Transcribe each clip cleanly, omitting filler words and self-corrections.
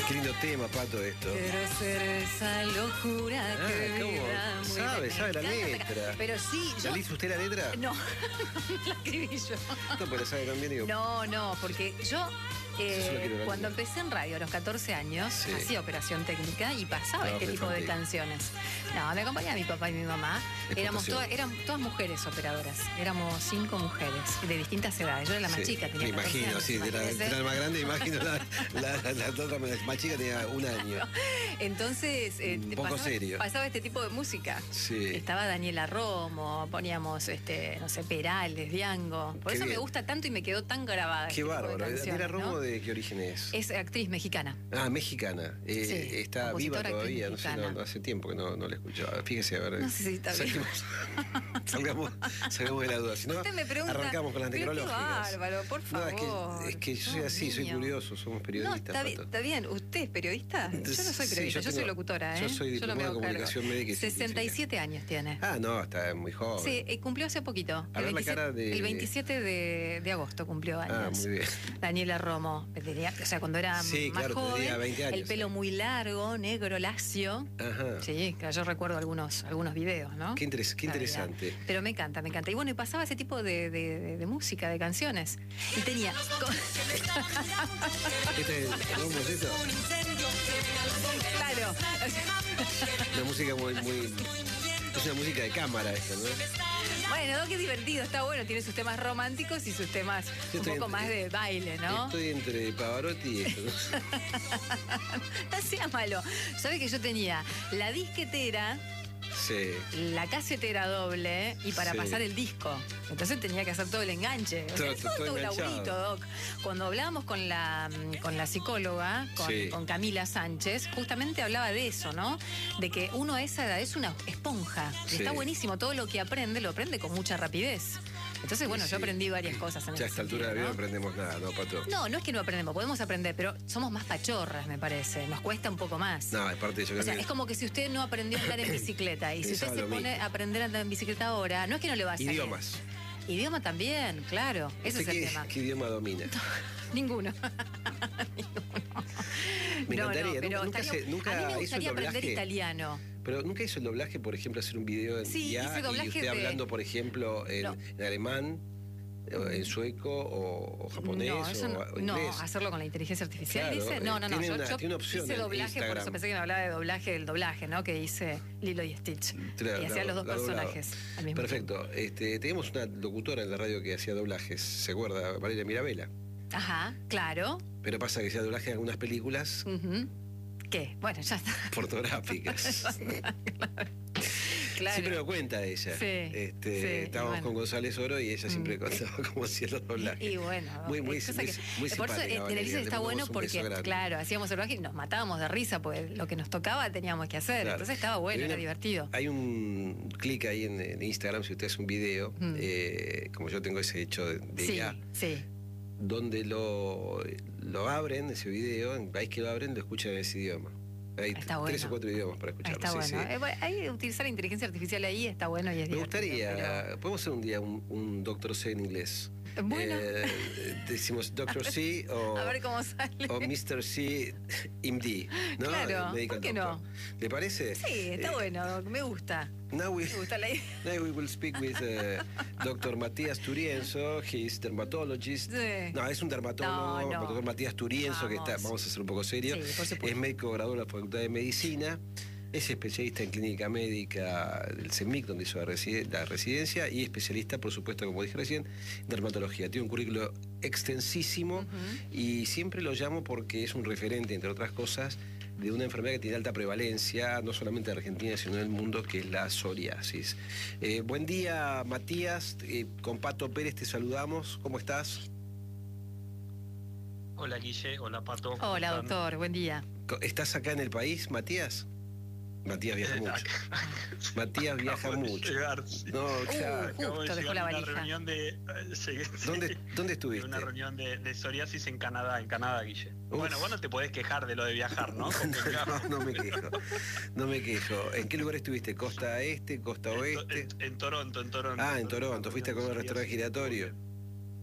Qué lindo tema, Pato, esto. Quiero ser esa locura que ¿cómo? viva muy Sabe bien. la Me encanta letra. Pero sí, yo... ¿La hizo usted la letra? No, la escribí yo. No, pero sabe también, digo. No, porque yo solo quiero ver. cuando empecé en radio a los 14 años, Sí. hacía operación técnica y pasaba No, este tipo de infantil. canciones. No, me acompañaba mi papá y mi mamá. Eran todas mujeres operadoras. Éramos 5 mujeres de distintas edades. Yo era la más Sí, chica, tenía me 14 imagino, años, sí, de imagínese. la más grande, imagino la otra más chica tenía un año. Entonces, Un poco serio. pasaba este tipo de música. Sí. Estaba Daniela Romo, poníamos, no sé, Perales, Diango. Por Qué eso me bien. gusta tanto y me quedó tan grabada. Qué este tipo de bárbaro. canciones, ¿Daniela Romo ¿no? de qué origen es? Es actriz mexicana. Ah, mexicana. Sí, Está viva compositora, todavía, actriz no sé, mexicana. hace tiempo que no la escuchaba. Fíjese, a ver. No sé si está bien. Salgamos de la duda. Si no, Usted me pregunta, arrancamos con las pero qué necrológicas. bárbaro, por favor. No, es que yo soy así, soy niño. curioso, somos No, periodistas. Pato. está bien. ¿Usted es periodista? Yo no soy Sí, periodista, yo soy tengo- locutora, ¿eh? Yo soy no me diplomado hago en cargo. comunicación médica y 67 años tiene. Ah, no, está muy joven. Sí, cumplió hace poquito. A ver la cara de- El 27 de agosto cumplió años. Ah, muy bien. Daniela Romo. O sea, cuando era Sí, más claro, joven, tenía 20 años. el pelo muy largo, negro, lacio. Ajá. Sí, claro, yo recuerdo algunos videos, ¿no? Qué interesante. Pero me encanta. Y bueno, y pasaba ese tipo de música, de canciones. Y tenía... ¿Este es un boceto? Claro. Una música muy... Es una música de cámara esta, ¿no? Bueno, qué divertido, está bueno. Tiene sus temas románticos y sus temas Yo un estoy poco más de baile, ¿no? Estoy entre Pavarotti y esto, ¿no? No sea malo. ¿Sabe que yo tenía la disquetera, Sí. la casetera doble y para Sí. pasar el disco? Entonces tenía que hacer todo el enganche. O sea, Todo todo un enganchado. laburito, Doc. Cuando hablábamos con la psicóloga, Sí. con Camila Sánchez, justamente hablaba de eso, ¿no? De que uno a esa edad es una esponja. Y Sí. está buenísimo. Todo lo que aprende, lo aprende con mucha rapidez. Entonces, bueno, Sí. yo aprendí varias cosas en Ya a ese esta altura de la sentido, vida no ¿no? aprendemos nada, ¿no, Pato? No, es que no aprendemos, podemos aprender, pero somos más pachorras, me parece. Nos cuesta un poco más. No, es parte de yo O sea, creo es como que si usted no aprendió a andar en bicicleta y si usted Pensaba se lo pone mismo. a aprender a andar en bicicleta ahora, no es que no le va a salir. Idiomas. Idioma también, claro. Ese es ¿Usted el tema. qué idioma domina? Ninguno. Me No, encantaría. pero nunca estaría- nunca a mí me hizo el gustaría aprender doblaje. italiano. Pero nunca hizo el doblaje, por ejemplo, hacer un video en Sí, IA hice doblaje y usted de- hablando, por ejemplo, en No. alemán, o en sueco o japonés No, eso o no, inglés. hacerlo con la inteligencia artificial, Claro, dice. No, tiene yo una opción hice en doblaje, por Instagram. eso pensé que me hablaba de doblaje del doblaje, ¿no? Que hice Lilo y Stitch. Claro, Y hacía los dos la doblaba. personajes al mismo tiempo. Perfecto. Teníamos una locutora en la radio que hacía doblajes, ¿se acuerda? Valeria Mirabella. Ajá, claro. Pero pasa que hacía doblaje en algunas películas Ujú. ¿Qué? Bueno, ya está. pornográficas. Claro. Siempre lo cuenta ella. Sí, sí, Estábamos y bueno. con González Oro y ella siempre contaba cómo hacía los doblajes. Y bueno, muy, muy, cosa muy, que- muy por eso simpática, Televisa Valeria, está le bueno mandamos un beso porque, grande. claro, hacíamos el doblaje y nos matábamos de risa, porque lo que nos tocaba teníamos que hacer. Claro. Entonces estaba bueno, Hay era una- divertido. Hay un clic ahí en Instagram, si usted hace un video, como yo tengo ese hecho de Sí, IA, sí. donde lo abren, ese video, en el país que lo abren, lo escuchan en ese idioma. Hay Está 3 bueno. o 4 idiomas para escucharlo. Está sí, bueno. sí. Bueno, hay que utilizar la inteligencia artificial ahí, está bueno y es Me divertido, gustaría, pero- podemos hacer un día un Dr. C en inglés. Bueno. Decimos Dr. C o, A ver cómo sale. o Mr. C MD, ¿no? Claro, Medical ¿por qué doctor. no? ¿Le parece? Sí, está bueno, Doc, me gusta. Now we, Me gusta la idea. now we will speak with Dr. Matías Turienzo, he is dermatologist. Sí. No, es un dermatólogo, No. Dr. Matías Turienzo, que está, vamos a ser un poco serios. Sí, por supuesto. Es médico graduado en la Facultad de Medicina. Es especialista en clínica médica del CEMIC, donde hizo la residencia, y especialista, por supuesto, como dije recién, en dermatología. Tiene un currículo extensísimo y siempre lo llamo porque es un referente, entre otras cosas, de una enfermedad que tiene alta prevalencia, no solamente en Argentina, sino en el mundo, que es la psoriasis. Buen día, Matías. Con Pato Pérez te saludamos. ¿Cómo estás? Hola Guille, hola Pato. ¿cómo Hola, están? doctor, buen día. ¿Estás acá en el país, Matías? Matías viaja mucho. Matías viaja Acabo de mucho. llegar, sí. No, claro. Acabo de justo dejó llegar la de una valija. reunión de... llegué, ¿Dónde de estuviste? una reunión de psoriasis en Canadá, Guille. Uf. Bueno, vos no te podés quejar de lo de viajar, ¿no? Convengamos. No me quejo. No me quejo. ¿En qué lugar estuviste? ¿Costa este? ¿Costa oeste? En Toronto. Ah, en Toronto. Fuiste a comer al restaurante giratorio.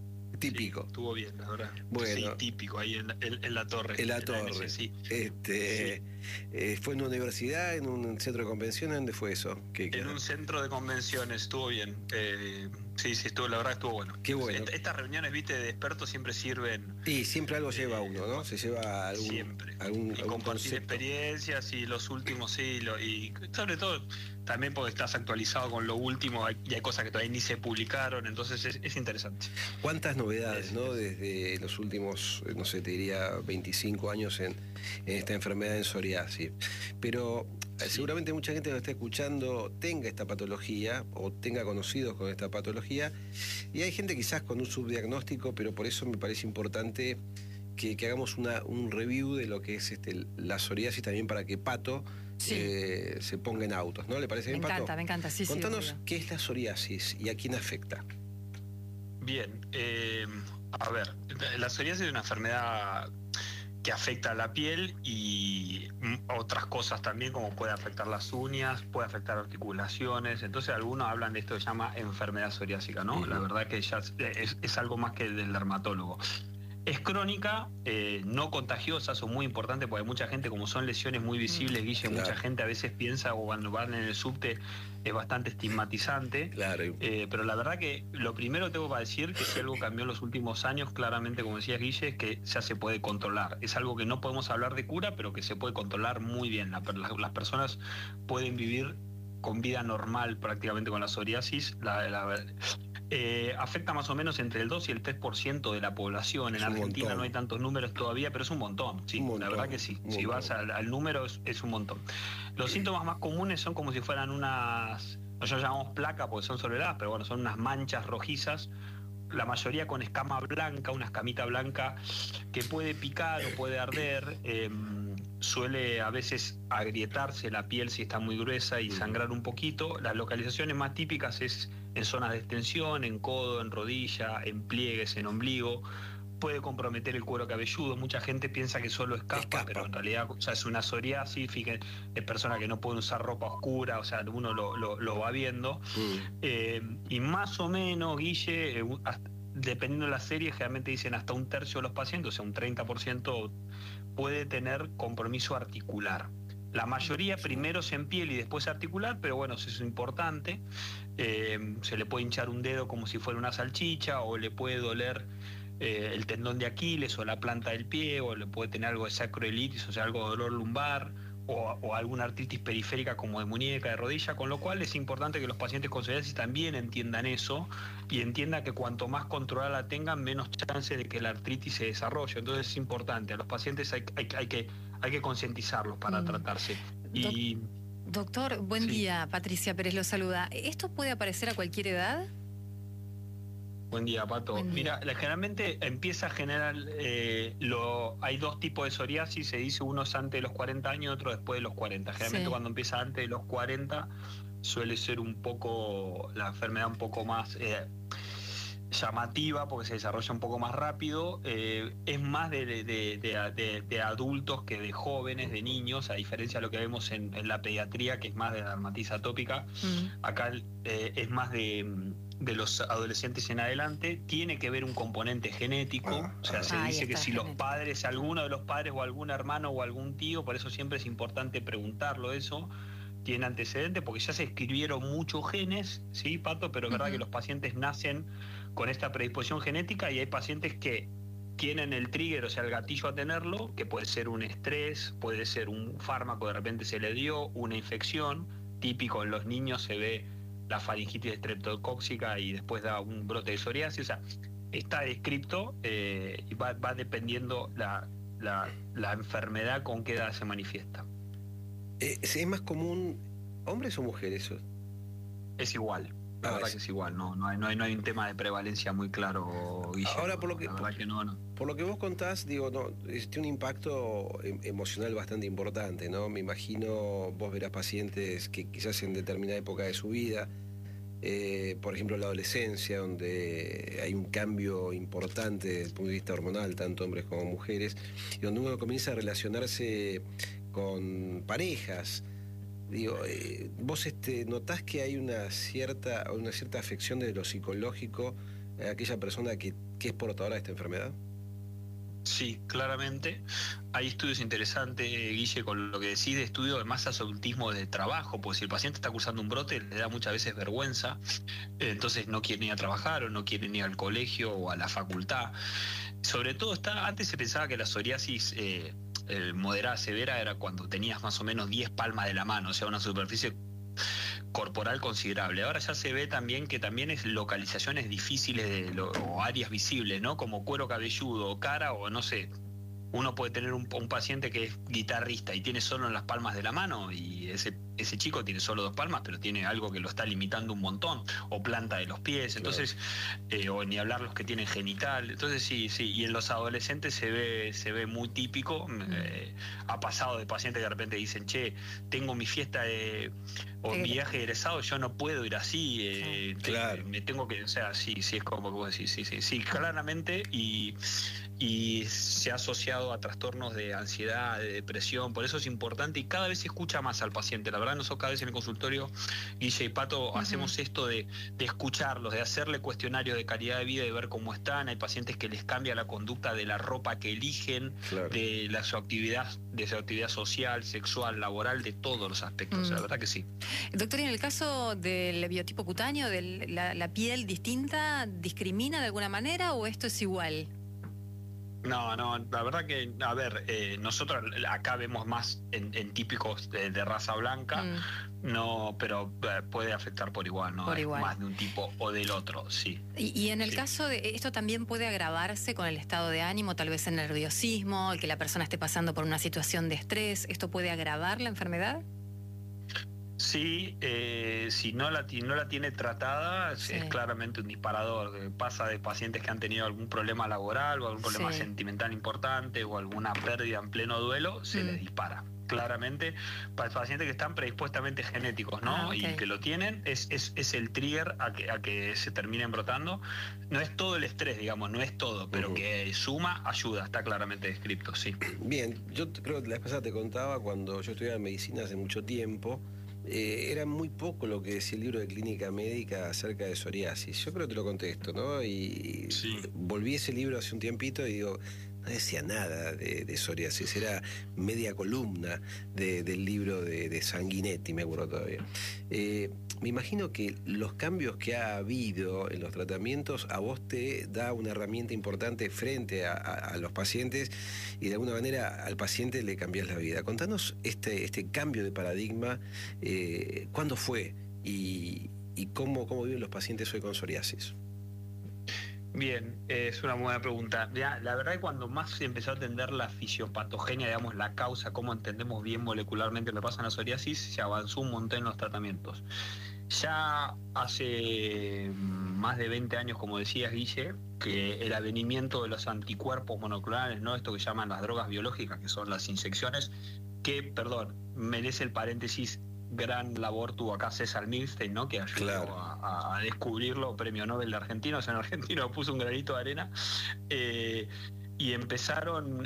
Típico. Sí, estuvo bien, la verdad. Bueno, sí, típico, ahí en la torre. En la torre. Sí. ¿Fue en una universidad, en un centro de convenciones? ¿Dónde fue eso? En un centro de convenciones, estuvo bien. Sí, estuvo, la verdad estuvo bueno. Qué bueno. Estas reuniones, viste, de expertos siempre sirven. Y siempre algo lleva uno, ¿no? Se lleva algún, siempre. algún y compartir concepto. experiencias y los últimos, y sobre todo también porque estás actualizado con lo último y hay cosas que todavía ni se publicaron, entonces es interesante. ¿Cuántas novedades, no? Desde los últimos, no sé, te diría 25 años en esta enfermedad en psoriasis. Pero seguramente mucha gente que nos está escuchando tenga esta patología o tenga conocidos con esta patología, y hay gente quizás con un subdiagnóstico, pero por eso me parece importante que hagamos un review de lo que es la psoriasis también, para que Pato se ponga en autos, ¿no? ¿Le parece bien, Pato? Me encanta, sí. Contanos qué es la psoriasis y a quién afecta. Bien, a ver, la psoriasis es una enfermedad que afecta a la piel y otras cosas también, como puede afectar las uñas, puede afectar articulaciones. Entonces algunos hablan de esto que se llama enfermedad psoriásica, ¿no? La verdad que ya es algo más que del dermatólogo. Es crónica, no contagiosa, son muy importantes porque hay mucha gente, como son lesiones muy visibles, Guille, claro. Mucha gente a veces piensa, o cuando van en el subte, es bastante estigmatizante. Claro. Pero la verdad que lo primero que tengo para decir, que si algo cambió en los últimos años, claramente, como decías, Guille, es que ya se puede controlar. Es algo que no podemos hablar de cura, pero que se puede controlar muy bien. Las personas pueden vivir con vida normal prácticamente con la psoriasis. Afecta más o menos entre el 2 y el 3% de la población. En Argentina no hay tantos números todavía, pero es un montón. Sí, la verdad que sí. Si vas al número, es un montón. Los síntomas más comunes son como si fueran unas, nosotros llamamos placa porque son sobreladas, pero bueno, son unas manchas rojizas, la mayoría con escama blanca, una escamita blanca que puede picar o puede arder. Suele a veces agrietarse la piel si está muy gruesa y sangrar un poquito. Las localizaciones más típicas es en zonas de extensión, en codo, en rodilla, en pliegues, en ombligo. Puede comprometer el cuero cabelludo. Mucha gente piensa que solo es caspa, pero en realidad es una psoriasis. Fíjense, es persona que no puede usar ropa oscura, o sea, uno lo va viendo. Y más o menos, Guille, dependiendo de la serie, generalmente dicen hasta un tercio de los pacientes, o sea, un 30%, puede tener compromiso articular. La mayoría primero es en piel y después articular, pero bueno, eso es importante. Se le puede hinchar un dedo como si fuera una salchicha, o le puede doler el tendón de Aquiles o la planta del pie, o le puede tener algo de sacroilitis, o sea, algo de dolor lumbar, o alguna artritis periférica como de muñeca, de rodilla, con lo cual es importante que los pacientes con psoriasis también entiendan eso y entiendan que cuanto más controlada la tengan, menos chance de que la artritis se desarrolle. Entonces es importante, a los pacientes hay que concientizarlos para tratarse. Doctor, buen día, Patricia Pérez lo saluda. ¿Esto puede aparecer a cualquier edad? Buen día, Pato. Mira, generalmente empieza a generar, hay dos tipos de psoriasis, se dice uno es antes de los 40 años y otro después de los 40. Generalmente cuando empieza antes de los 40 suele ser un poco, la enfermedad un poco más llamativa porque se desarrolla un poco más rápido. Es más de adultos que de jóvenes, de niños, a diferencia de lo que vemos en la pediatría, que es más de dermatitis atópica. Acá es más de los adolescentes en adelante. Tiene que ver un componente genético, o sea, se dice que si los padres, alguno de los padres o algún hermano o algún tío, por eso siempre es importante preguntarlo eso, tiene antecedentes, porque ya se escribieron muchos genes, ¿sí, Pato? Pero es verdad que los pacientes nacen con esta predisposición genética y hay pacientes que tienen el trigger, o sea, el gatillo a tenerlo, que puede ser un estrés, puede ser un fármaco de repente se le dio, una infección. Típico en los niños se ve la faringitis estreptocóxica y después da un brote de psoriasis. O sea, está descrito y va dependiendo la enfermedad con qué edad se manifiesta. ¿Es más común hombres o mujeres? Es igual. La verdad que es igual, no hay un tema de prevalencia muy claro, Guillermo. Ahora, por lo que vos contás, digo, tiene un impacto emocional bastante importante, ¿no? Me imagino, vos verás pacientes que quizás en determinada época de su vida, por ejemplo la adolescencia, donde hay un cambio importante desde el punto de vista hormonal, tanto hombres como mujeres, y donde uno comienza a relacionarse con parejas. Digo, vos notás que hay una cierta afección de lo psicológico aquella persona que es portadora de esta enfermedad? Sí, claramente. Hay estudios interesantes, Guille, con lo que decís de estudio de más adultismo de trabajo, porque si el paciente está cursando un brote, le da muchas veces vergüenza, entonces no quiere ir a trabajar o no quiere ir al colegio o a la facultad. Sobre todo antes se pensaba que la psoriasis moderada severa era cuando tenías más o menos 10 palmas de la mano, o sea, una superficie corporal considerable. Ahora ya se ve también que también es localizaciones difíciles o áreas visibles, ¿no? Como cuero cabelludo o cara o no sé. Uno puede tener un paciente que es guitarrista y tiene solo en las palmas de la mano y ese chico tiene solo 2 palmas, pero tiene algo que lo está limitando un montón, o planta de los pies, entonces, o ni hablar los que tienen genital. Entonces sí, y en los adolescentes se ve muy típico. Ha pasado de pacientes que de repente dicen, che, tengo mi fiesta o mi viaje de egresado, yo no puedo ir así, me tengo que, o sea, sí, es como que vos decís, sí, claramente, y se ha asociado a trastornos de ansiedad, de depresión. Por eso es importante y cada vez se escucha más al paciente. La verdad, nosotros cada vez en el consultorio, Guille y Pato, hacemos esto de escucharlos, de hacerle cuestionarios de calidad de vida, de ver cómo están. Hay pacientes que les cambia la conducta de la ropa que eligen, de su actividad social, sexual, laboral, de todos los aspectos. La verdad que sí. Doctor, ¿y en el caso del biotipo cutáneo, de la piel distinta, discrimina de alguna manera o esto es igual? No, la verdad que, a ver, nosotros acá vemos más en típicos de raza blanca, no, pero puede afectar por igual, ¿no? Por igual. Más de un tipo o del otro, sí. Y en el caso de esto también puede agravarse con el estado de ánimo, tal vez el nerviosismo, el que la persona esté pasando por una situación de estrés, ¿esto puede agravar la enfermedad? Sí, si no la tiene tratada, es claramente un disparador. Pasa de pacientes que han tenido algún problema laboral o algún problema sentimental importante o alguna pérdida en pleno duelo, se les dispara. Claramente, para pacientes que están predispuestamente genéticos, ¿no? Y que lo tienen, es el trigger a que se terminen brotando. No es todo el estrés, digamos, no es todo, pero que suma, ayuda, está claramente descrito, sí. Bien, yo creo que la vez pasada te contaba, cuando yo estudiaba medicina hace mucho tiempo, era muy poco lo que decía el libro de clínica médica acerca de psoriasis. Yo creo que te lo contesto, ¿no? Y volví ese libro hace un tiempito y digo, no decía nada de psoriasis, era media columna del libro de Sanguinetti, me acuerdo todavía. Me imagino que los cambios que ha habido en los tratamientos a vos te da una herramienta importante frente a los pacientes y de alguna manera al paciente le cambiás la vida. Contanos este cambio de paradigma, ¿cuándo fue y cómo viven los pacientes hoy con psoriasis? Bien, es una buena pregunta. Ya, la verdad que cuando más se empezó a atender la fisiopatogenia, digamos, la causa, cómo entendemos bien molecularmente lo que pasa en la psoriasis, se avanzó un montón en los tratamientos. Ya hace más de 20 años, como decías, Guille, que el advenimiento de los anticuerpos monoclonales, ¿no? Esto que llaman las drogas biológicas, que son las inyecciones, que, merece el paréntesis, gran labor tuvo acá César Milstein, ¿no? Que ayudó a descubrirlo, premio Nobel de argentinos, en Argentina puso un granito de arena, y empezaron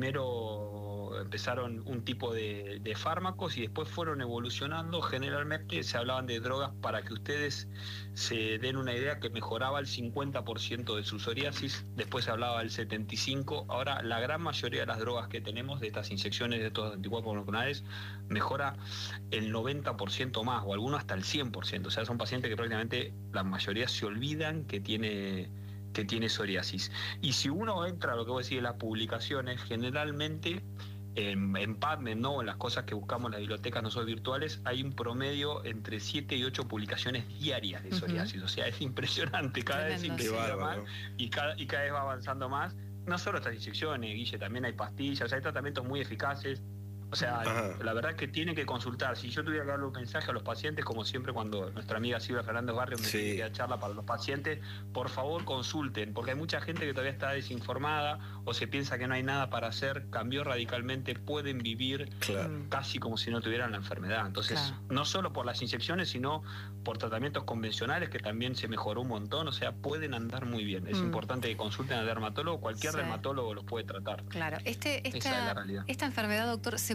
un tipo de fármacos y después fueron evolucionando. Generalmente se hablaban de drogas para que ustedes se den una idea, que mejoraba el 50% de su psoriasis, después se hablaba del 75%, ahora la gran mayoría de las drogas que tenemos, de estas inyecciones de estos anticuerpos monoclonales, mejora el 90% más, o algunos hasta el 100%, o sea, son pacientes que prácticamente la mayoría se olvidan que tiene psoriasis. Y si uno entra a lo que vos decís de las publicaciones, generalmente en PubMed, ¿no? En las cosas que buscamos en las bibliotecas nosotros virtuales, hay un promedio entre 7 y 8 publicaciones diarias de psoriasis. O sea, es impresionante, cada vez se investiga más y cada vez va avanzando más. No solo estas inyecciones, Guille, también hay pastillas, hay tratamientos muy eficaces. O sea, la verdad es que tienen que consultar. Si yo tuviera que darle un mensaje a los pacientes, como siempre cuando nuestra amiga Silvia Fernández Barrios me tiene que dar charla para los pacientes, por favor consulten, porque hay mucha gente que todavía está desinformada o se piensa que no hay nada para hacer. Cambió radicalmente, pueden vivir casi como si no tuvieran la enfermedad. Entonces, no solo por las inyecciones, sino por tratamientos convencionales, que también se mejoró un montón. O sea, pueden andar muy bien. Es importante que consulten al dermatólogo, cualquier dermatólogo los puede tratar. Claro, Esa es la realidad. Esta enfermedad, doctor, ¿se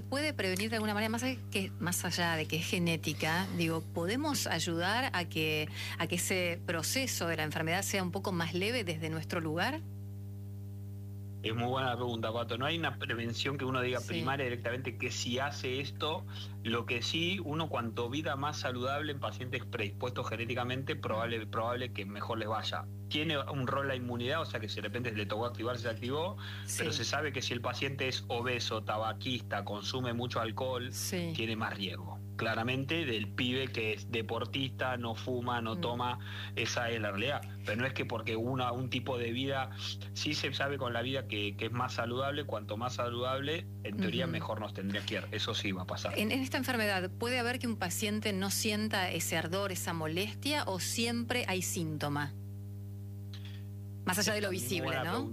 puede prevenir de alguna manera, más allá de que es genética, digo, ¿podemos ayudar a que ese proceso de la enfermedad sea un poco más leve desde nuestro lugar? Es muy buena la pregunta, Pato. No hay una prevención que uno diga primaria directamente que si hace esto, lo que sí, uno cuanto vida más saludable en pacientes predispuestos genéticamente, probable que mejor les vaya. Tiene un rol la inmunidad, o sea que si de repente le tocó activar, se activó, pero se sabe que si el paciente es obeso, tabaquista, consume mucho alcohol, tiene más riesgo. Claramente del pibe que es deportista, no fuma, no toma, esa es la realidad. Pero no es que porque un tipo de vida, sí se sabe con la vida que es más saludable, cuanto más saludable, en teoría mejor nos tendría que ir. Eso sí va a pasar. En esta enfermedad, ¿puede haber que un paciente no sienta ese ardor, esa molestia, o siempre hay síntoma? Más allá de lo visible, ¿no?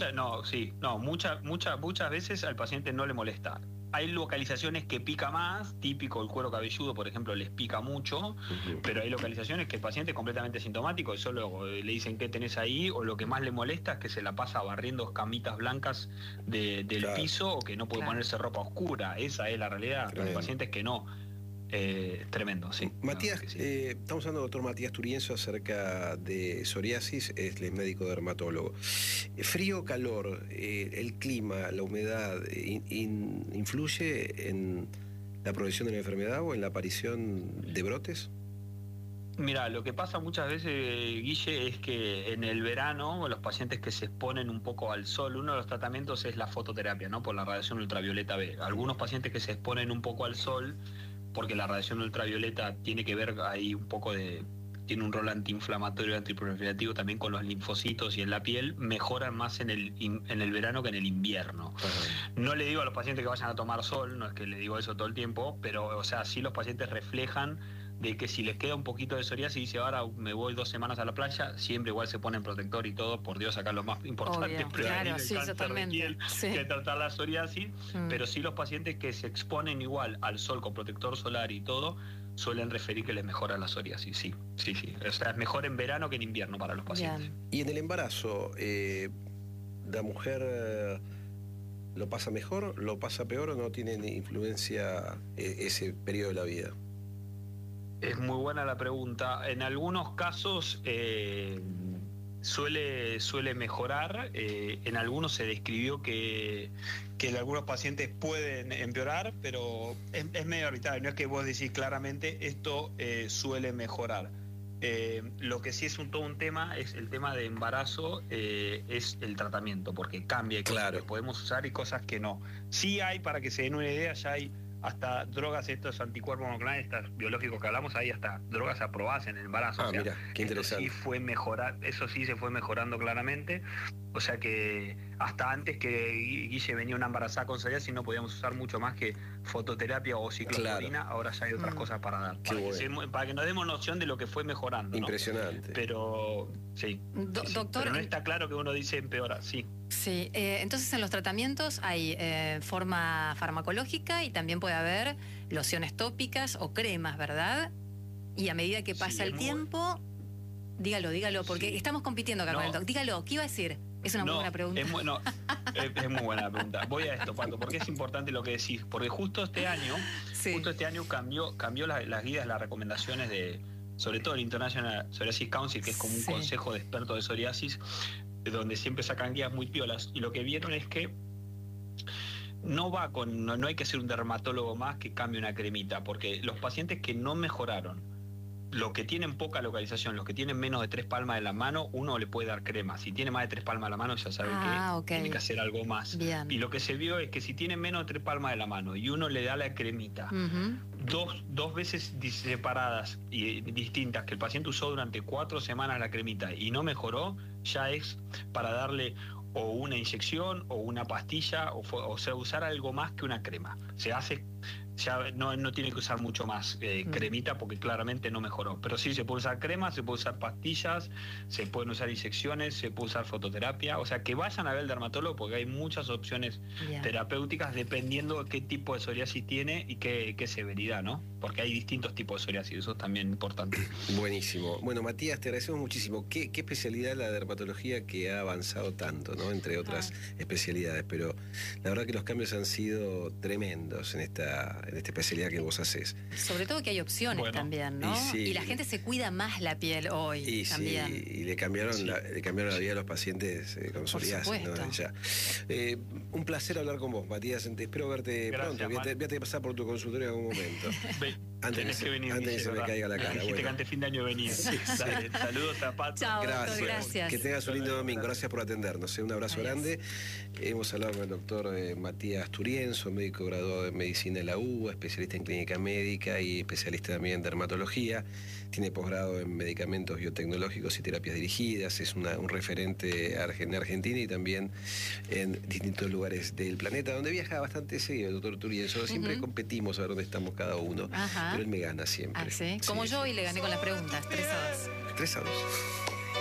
Muchas veces al paciente no le molesta. Hay localizaciones que pica más, típico el cuero cabelludo, por ejemplo, les pica mucho, pero hay localizaciones que el paciente es completamente sintomático y solo le dicen qué tenés ahí, o lo que más le molesta es que se la pasa barriendo escamitas blancas del piso, o que no puede ponerse ropa oscura. Esa es la realidad. Los pacientes que no. Tremendo, sí. Matías, estamos hablando del doctor Matías Turienzo acerca de psoriasis, es médico dermatólogo. Frío, calor, el clima, la humedad, ¿influye en la progresión de la enfermedad o en la aparición de brotes? Mira, lo que pasa muchas veces, Guille, es que en el verano los pacientes que se exponen un poco al sol, uno de los tratamientos es la fototerapia, ¿no? Por la radiación ultravioleta B. Algunos pacientes que se exponen un poco al sol, porque la radiación ultravioleta tiene que ver ahí un poco tiene un rol antiinflamatorio, antiproliferativo también con los linfocitos y en la piel, mejoran más en el verano que en el invierno. No le digo a los pacientes que vayan a tomar sol, no es que le digo eso todo el tiempo, pero o sea, sí los pacientes reflejan de que si les queda un poquito de psoriasis y dice ahora me voy 2 semanas a la playa, siempre igual se ponen protector y todo, por Dios, acá lo más importante es prevenir el cáncer de piel que tratar la psoriasis, pero sí los pacientes que se exponen igual al sol con protector solar y todo, suelen referir que les mejora la psoriasis, sí. O sea, es mejor en verano que en invierno para los pacientes. Y en el embarazo, ¿la mujer lo pasa mejor, lo pasa peor o no tiene influencia ese periodo de la vida? Es muy buena la pregunta. En algunos casos suele mejorar. En algunos se describió que en algunos pacientes pueden empeorar, pero es medio arbitrario. No es que vos decís claramente esto suele mejorar. Lo que sí es todo un tema es el tema de embarazo, es el tratamiento, porque cambia. Hay cosas que podemos usar y cosas que no. Sí hay, para que se den una idea, ya hay hasta drogas, estos anticuerpos monoclonales, estos biológicos que hablamos, hay hasta drogas aprobadas en el embarazo. Mira, qué interesante. Eso sí se fue mejorando claramente. O sea que hasta antes que Guille venía una embarazada con psoriasis no podíamos usar mucho más que fototerapia o ciclosporina. Ahora ya hay otras cosas para dar. Para que nos demos noción de lo que fue mejorando. Impresionante. ¿No? Pero sí. Doctor, pero no está claro que uno dice empeora, sí. Sí, entonces en los tratamientos hay forma farmacológica y también puede haber lociones tópicas o cremas, ¿verdad? Y a medida que pasa el tiempo, dígalo, porque estamos compitiendo acá con el doctor. Dígalo, ¿qué iba a decir? Es una muy buena pregunta. Es muy buena la pregunta. Voy a esto, Pato, porque es importante lo que decís. Porque justo este año cambió las guías, las recomendaciones sobre todo el International Psoriasis Council, que es como un consejo de expertos de psoriasis, donde siempre sacan guías muy piolas, y lo que vieron es que no hay que ser un dermatólogo más que cambie una cremita, porque los pacientes que no mejoraron, los que tienen poca localización, los que tienen menos de 3 palmas de la mano, uno le puede dar crema. Si tiene más de 3 palmas de la mano, ya sabe que tiene que hacer algo más. Bien. Y lo que se vio es que si tiene menos de 3 palmas de la mano y uno le da la cremita, dos veces separadas y distintas, que el paciente usó durante 4 semanas la cremita y no mejoró, ya es para darle o una inyección o una pastilla, o sea, usar algo más que una crema. Se hace ya no tiene que usar mucho más cremita porque claramente no mejoró. Pero sí se puede usar crema, se puede usar pastillas, se pueden usar inyecciones, se puede usar fototerapia. O sea, que vayan a ver el dermatólogo porque hay muchas opciones terapéuticas dependiendo de qué tipo de psoriasis tiene y qué severidad, ¿no? Porque hay distintos tipos de psoriasis, eso es también importante. Buenísimo. Bueno, Matías, te agradecemos muchísimo. ¿Qué especialidad la dermatología que ha avanzado tanto, ¿no? Entre otras especialidades, pero la verdad que los cambios han sido tremendos en esta especialidad que vos hacés. Sobre todo que hay opciones también, ¿no? Y la gente se cuida más la piel hoy también. Sí, y le cambiaron la vida a los pacientes con psoriasis, ¿no? Un placer hablar con vos, Matías. Espero verte pronto. Voy a pasar por tu consultorio en algún momento. Antes que se me caiga la cara. Dijiste que antes fin de año venía. Dale, saludos a Pato. Chao, gracias. Que tengas un lindo domingo. Gracias por atendernos. Un abrazo grande. Hemos hablado con el doctor Matías Turienzo, médico graduado en medicina en la UBA, especialista en clínica médica y especialista también en dermatología. Tiene posgrado en medicamentos biotecnológicos y terapias dirigidas. Es un referente en Argentina y también en distintos lugares del planeta, donde viaja bastante seguido el doctor Turienzo. Siempre competimos a ver dónde estamos cada uno. Pero él me gana siempre. ¿Ah, sí? Como yo hoy le gané con las preguntas, 3-2. 3-2.